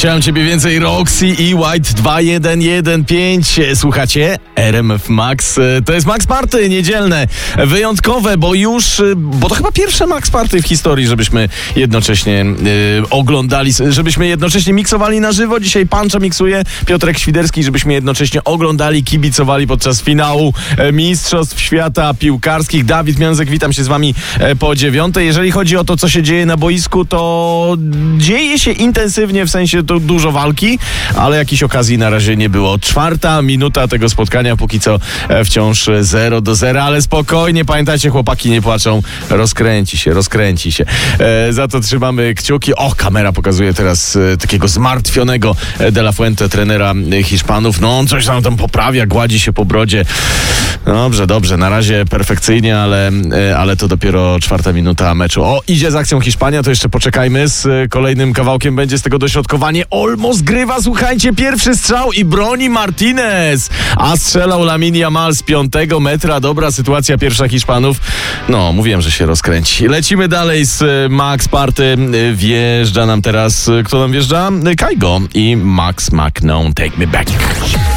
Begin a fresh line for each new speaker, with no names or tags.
Chciałem ciebie więcej, Roxy i White 2115. Słuchacie? RMF Max. To jest Max Party niedzielne, wyjątkowe, bo to chyba pierwsze Max Party w historii, żebyśmy jednocześnie oglądali, żebyśmy jednocześnie miksowali na żywo. Dzisiaj Pancza miksuje, Piotrek Świderski, żebyśmy jednocześnie oglądali, kibicowali podczas finału Mistrzostw Świata Piłkarskich. Dawid Miązek, witam się z wami po 9. Jeżeli chodzi o to, co się dzieje na boisku, to dzieje się intensywnie, w sensie to dużo walki, ale jakiejś okazji na razie nie było. 4. minuta tego spotkania, póki co wciąż 0-0, ale spokojnie, pamiętajcie, chłopaki nie płaczą, rozkręci się. Za to trzymamy kciuki. O, kamera pokazuje teraz takiego zmartwionego De La Fuente, trenera Hiszpanów. No, on coś tam poprawia, gładzi się po brodzie. Dobrze, na razie perfekcyjnie, ale to dopiero 4. minuta meczu. O, idzie z akcją Hiszpania, to jeszcze poczekajmy, z kolejnym kawałkiem będzie z tego dośrodkowanie. Olmo zgrywa, słuchajcie, pierwszy strzał i broni Martinez, a strzelał Lamine Yamal z 5 metra. Dobra sytuacja pierwsza Hiszpanów. No, mówiłem, że się rozkręci. Lecimy dalej z Max Party. Wjeżdża nam teraz, kto nam wjeżdża? Kygo i Max McNown, Take Me Back.